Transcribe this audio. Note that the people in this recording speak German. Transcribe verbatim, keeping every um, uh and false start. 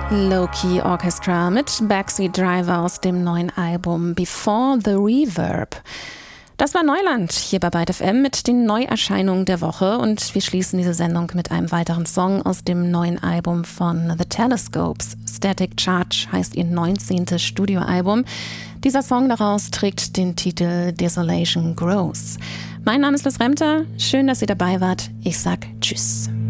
Low-Key Orchestra mit Backseat Driver aus dem neuen Album Before the Reverb. Das war Neuland hier bei Byte F M mit den Neuerscheinungen der Woche und wir schließen diese Sendung mit einem weiteren Song aus dem neuen Album von The Telescopes. Static Charge heißt ihr neunzehntes Studioalbum. Dieser Song daraus trägt den Titel Desolation Grows. Mein Name ist Liz Remter, schön, dass ihr dabei wart. Ich sag Tschüss.